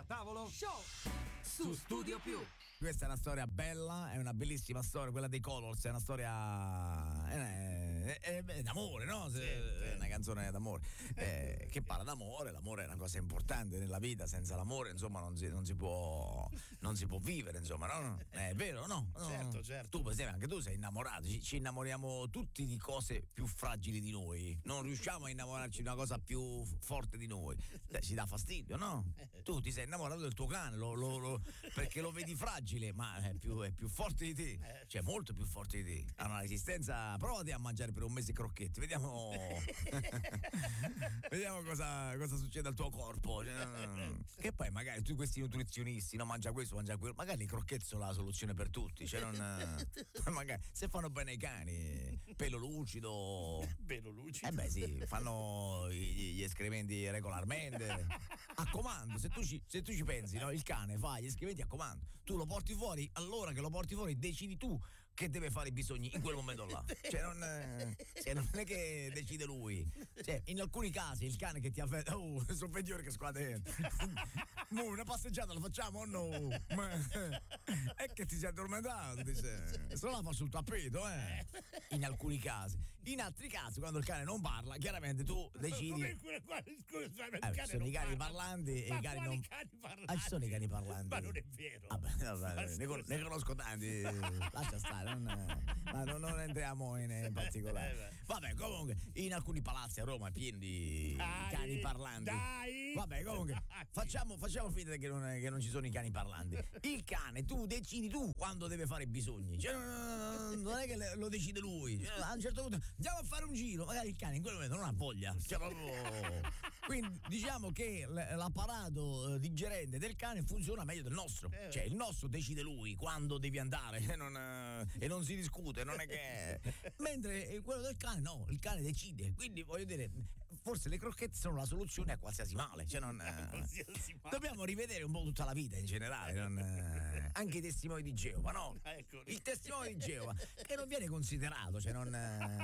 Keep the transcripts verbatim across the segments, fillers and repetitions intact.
tavolo show su Studio Più. Questa è una storia bella, è una bellissima storia, quella dei Colors, è una storia è, è, è d'amore, no? Sì, è una canzone d'amore eh, che parla d'amore. L'amore è una cosa importante nella vita, senza l'amore insomma non si, non si può non si può vivere, insomma, no? È vero, no? no? Certo, certo. Tu per esempio, anche tu sei innamorato, ci, ci innamoriamo tutti di cose più fragili di noi, non riusciamo a innamorarci di una cosa più forte di noi, eh, ci dà fastidio, no? Tu ti sei innamorato del tuo cane, lo, lo, lo, perché lo vedi fragile, ma è più, è più forte di te, cioè molto più forte di te, ha una resistenza. Provati a mangiare per un mese crocchetti, vediamo vediamo cosa, cosa succede al tuo corpo, cioè, che poi magari tu questi nutrizionisti, no, mangia questo, mangia quello, magari i crocchetti sono la soluzione per tutti, cioè non, magari se fanno bene i cani, pelo lucido, pelo lucido, eh beh sì, fanno gli, gli escrementi regolarmente a comando. Se tu ci, se tu ci pensi, no, il cane fa gli escrementi a comando, tu lo porti fuori, allora che lo porti fuori decidi tu che deve fare i bisogni in quel momento là, cioè non, cioè non è che decide lui, cioè in alcuni casi il cane che ti affetta, oh, sono peggiore che squadre, una passeggiata la facciamo o no? Ma è che ti sei addormentato, dice, se no la fa sul tappeto, eh. In alcuni casi, in altri casi quando il cane non parla, chiaramente tu decidi. Come quale, scusa, il eh, cane sono non i cani parla. parlanti Ma e i cani quali non cani parlanti? Ah, ci sono i cani parlanti, ma non è vero. Vabbè, vabbè, ne, con- ne conosco tanti, lascia stare, non, ma non, non entriamo in, in particolare. Vabbè, comunque in alcuni palazzi a Roma è pieno di Dai, cani parlanti. dai. Vabbè, comunque facciamo, facciamo finta che non, che non ci sono i cani parlanti. Il cane tu decidi tu quando deve fare i bisogni, cioè, non, non è che lo decide lui, cioè, a un certo punto andiamo a fare un giro, magari il cane in quel momento non ha voglia, cioè, proprio... Quindi diciamo che l'apparato digerente del cane funziona meglio del nostro, cioè il nostro decide lui quando devi andare e non, e non si discute, non è che mentre quello del cane no, il cane decide, quindi voglio dire forse le crocchette sono la soluzione a qualsiasi male, cioè non Qualsiasi male. dobbiamo rivedere un po' tutta la vita in generale, non, anche i testimoni di Geova, no? Il testimone di Geova che non viene considerato, cioè non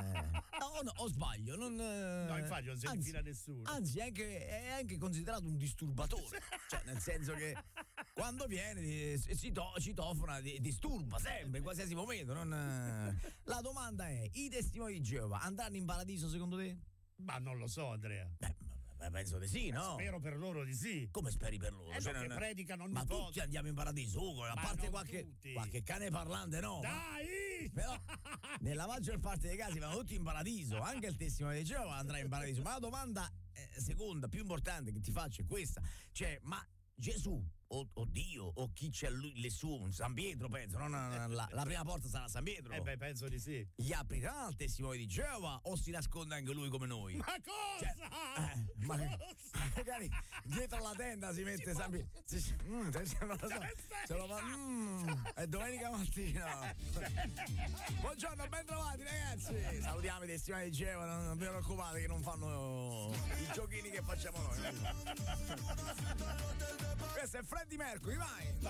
o, no, o sbaglio, non No, infatti non si infila nessuno, anzi è anche, è anche considerato un disturbatore, cioè nel senso che quando viene si to- citofona, disturba sempre in qualsiasi momento, non... La domanda è: i testimoni di Geova andranno in paradiso secondo te? Ma non lo so, Andrea. Beh, penso di sì, no? Spero per loro di sì. Come speri per loro? Eh, Cioè, perché non... predicano ogni Ma volta. tutti andiamo in paradiso, Ugo, a Ma parte non qualche, tutti. qualche cane parlante, no? Dai! Però nella maggior parte dei casi vanno tutti in paradiso, anche il testimone di Geova andrà in paradiso. Ma la domanda eh, seconda, più importante che ti faccio è questa: cioè, ma Gesù o, o Dio o chi c'è lui, le sue, San Pietro penso, no? La, la, la prima porta sarà San Pietro. Eh beh, penso di sì. Gli aprirà al testimone di Geova o si nasconde anche lui come noi? Ma cosa? Cioè, eh, ma magari dietro la tenda si mette San Pietro. Mm, se non lo so, se lo fa, mm, è domenica mattina. Buongiorno, ben trovati ragazzi. Salutiamo i testimoni di Geova, non, non vi preoccupate che non fanno i giochini che facciamo noi. Questo è Freddie Mercury, vai!